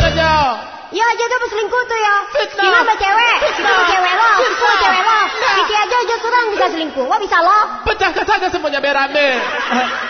aja. Ya aja tuh selingkuh tuh ya. Fitnah. Gimana sama cewek? Gimana sama cewek lo? Fitnah. Cewek lo. Nah. Kiki aja kurang bisa selingkuh. Wah bisa lo. Pecahkan saja semuanya berame.